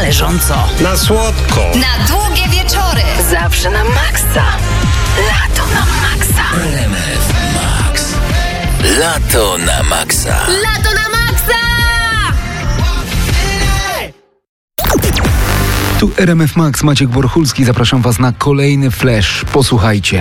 bieżąco. Na słodko. Na długie wieczory. Zawsze na maksa. Lato na maksa. RMF Max. Lato na maksa. Lato na maksa! Tu RMF Max, Maciek Borchulski. Zapraszam Was na kolejny flash. Posłuchajcie.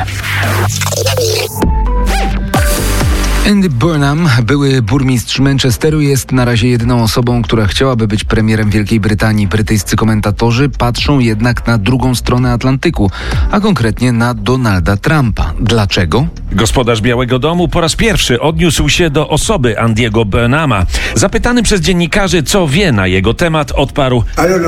Andy Burnham, były burmistrz Manchesteru, jest na razie jedyną osobą, która chciałaby być premierem Wielkiej Brytanii. Brytyjscy komentatorzy patrzą jednak na drugą stronę Atlantyku, a konkretnie na Donalda Trumpa. Dlaczego? Gospodarz Białego Domu po raz pierwszy odniósł się do osoby Andy'ego Burnhama. Zapytany przez dziennikarzy, co wie na jego temat, odparł: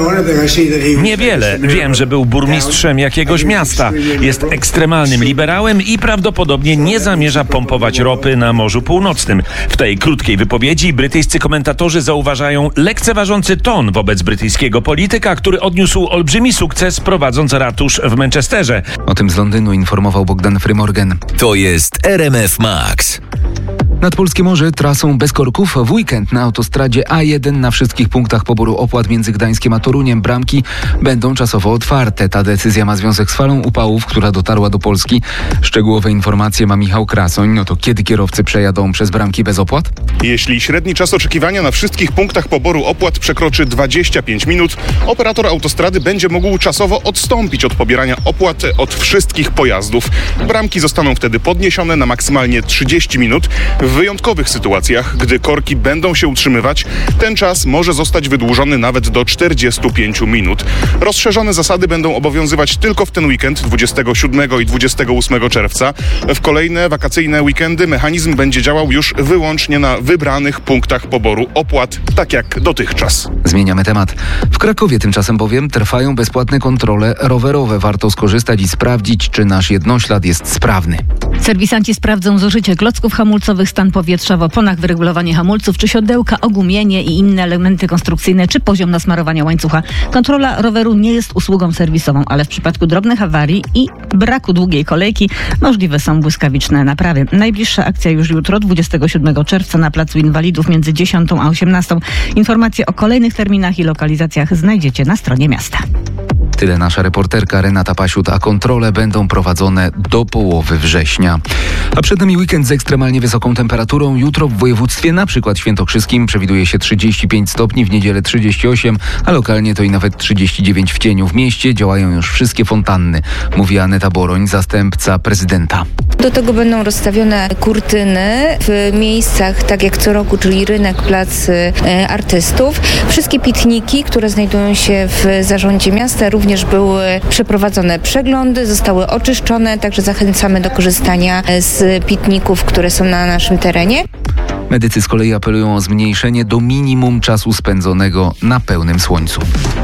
niewiele. Wiem, że był burmistrzem jakiegoś miasta. Jest ekstremalnym liberałem i prawdopodobnie nie zamierza pompować ropy na Morzu Północnym. W tej krótkiej wypowiedzi brytyjscy komentatorzy zauważają lekceważący ton wobec brytyjskiego polityka, który odniósł olbrzymi sukces, prowadząc ratusz w Manchesterze. O tym z Londynu informował Bogdan Frymorgan. To jest RMF Max. Nad Polskie Morze trasą bez korków w weekend na autostradzie A1 na wszystkich punktach poboru opłat między Gdańskiem a Toruniem bramki będą czasowo otwarte. Ta decyzja ma związek z falą upałów, która dotarła do Polski. Szczegółowe informacje ma Michał Krasoń. No to kiedy kierowcy przejadą przez bramki bez opłat? Jeśli średni czas oczekiwania na wszystkich punktach poboru opłat przekroczy 25 minut, operator autostrady będzie mógł czasowo odstąpić od pobierania opłat od wszystkich pojazdów. Bramki zostaną wtedy podniesione na maksymalnie 30 minut. W wyjątkowych sytuacjach, gdy korki będą się utrzymywać, ten czas może zostać wydłużony nawet do 45 minut. Rozszerzone zasady będą obowiązywać tylko w ten weekend 27 i 28 czerwca. W kolejne wakacyjne weekendy mechanizm będzie działał już wyłącznie na wybranych punktach poboru opłat, tak jak dotychczas. Zmieniamy temat. W Krakowie tymczasem bowiem trwają bezpłatne kontrole rowerowe. Warto skorzystać i sprawdzić, czy nasz jednoślad jest sprawny. Serwisanci sprawdzą zużycie klocków hamulcowych, stan powietrza w oponach, wyregulowanie hamulców czy siodełka, ogumienie i inne elementy konstrukcyjne czy poziom nasmarowania łańcucha. Kontrola roweru nie jest usługą serwisową, ale w przypadku drobnych awarii i braku długiej kolejki możliwe są błyskawiczne naprawy. Najbliższa akcja już jutro, 27 czerwca na Placu Inwalidów między 10 a 18. Informacje o kolejnych terminach i lokalizacjach znajdziecie na stronie miasta. Tyle nasza reporterka Renata Pasiut, a kontrole będą prowadzone do połowy września. A przed nami weekend z ekstremalnie wysoką temperaturą. Jutro w województwie, na przykład świętokrzyskim, przewiduje się 35 stopni, w niedzielę 38, a lokalnie to i nawet 39 w cieniu. W mieście działają już wszystkie fontanny, mówi Aneta Boroń, zastępca prezydenta. Do tego będą rozstawione kurtyny w miejscach, tak jak co roku, czyli rynek, plac artystów. Wszystkie pitniki, które znajdują się w zarządzie miasta, również były przeprowadzone przeglądy, zostały oczyszczone, także zachęcamy do korzystania z pitników, które są na naszym terenie. Medycy z kolei apelują o zmniejszenie do minimum czasu spędzonego na pełnym słońcu.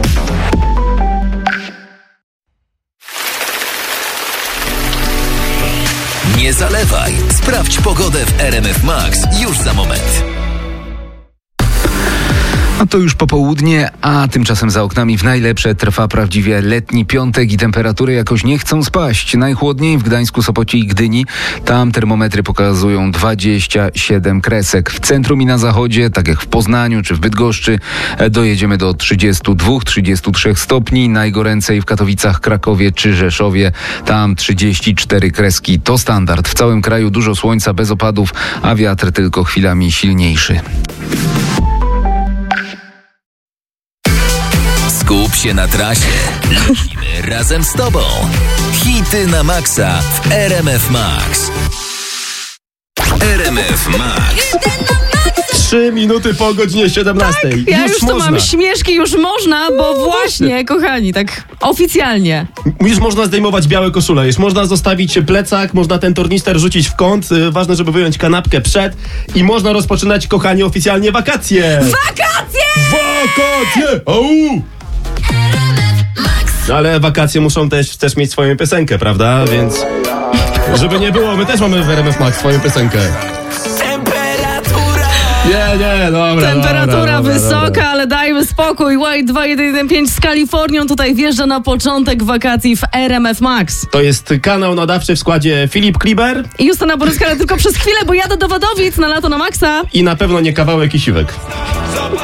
Nie zalewaj. Sprawdź pogodę w RMF Max już za moment. A to już popołudnie, a tymczasem za oknami w najlepsze trwa prawdziwie letni piątek i temperatury jakoś nie chcą spaść. Najchłodniej w Gdańsku, Sopocie i Gdyni. Tam termometry pokazują 27 kresek. W centrum i na zachodzie, tak jak w Poznaniu czy w Bydgoszczy, dojedziemy do 32-33 stopni. Najgoręcej w Katowicach, Krakowie czy Rzeszowie. Tam 34 kreski. To standard. W całym kraju dużo słońca, bez opadów, a wiatr tylko chwilami silniejszy. Skup się na trasie. Lecimy razem z Tobą. Hity na maksa w RMF Max. RMF Max. 3 minuty po godzinie 17. Tak, ja już to mam śmieszki, już można, bo właśnie, kochani, tak oficjalnie. Już można zdejmować białe koszule, już można zostawić plecak, można ten tornister rzucić w kąt, ważne, żeby wyjąć kanapkę przed i można rozpoczynać, kochani, oficjalnie wakacje! Wakacje! Wakacje! Au! Ale wakacje muszą też mieć swoją piosenkę, prawda? Więc żeby nie było, my też mamy w RMF Max swoją piosenkę. Nie, dobra. Temperatura wysoka, ale dajmy spokój. White 2115 z Kalifornią tutaj wjeżdża na początek wakacji w RMF Max. To jest kanał nadawczy w składzie Filip Kliber i Justyna Boryska, ale tylko przez chwilę, bo jadę do Wadowic na lato na maksa. I na pewno nie kawałek i siwek.